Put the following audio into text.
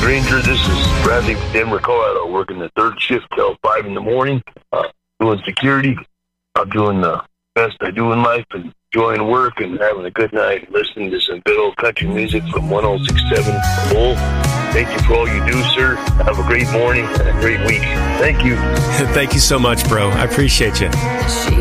Granger. This is Bradley from Denver, Colorado, working the third shift till 5 in the morning, doing security. I'm doing the best I do in life and enjoying work and having a good night, listening to some good old country music from 106.7 Bull. Thank you for all you do, sir. Have a great morning and a great week. Thank you. Thank you so much, bro. I appreciate you.